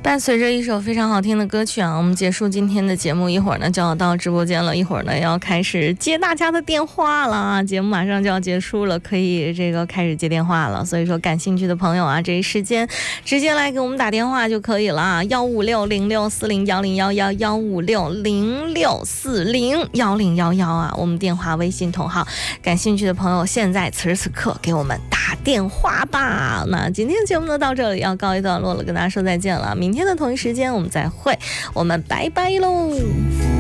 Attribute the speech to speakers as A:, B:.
A: 伴随着一首非常好听的歌曲啊，我们结束今天的节目，一会儿呢就要到直播间了，一会儿呢要开始接大家的电话了啊，节目马上就要结束了，可以开始接电话了，所以说感兴趣的朋友啊，这一时间直接来给我们打电话就可以了啊，15606401011，15606401010啊，我们电话微信同号，感兴趣的朋友现在此时此刻给我们打电话吧。那今天节目呢到这里要告一段落了，跟大家说再见了，明天的同一时间我们再会，我们拜拜喽。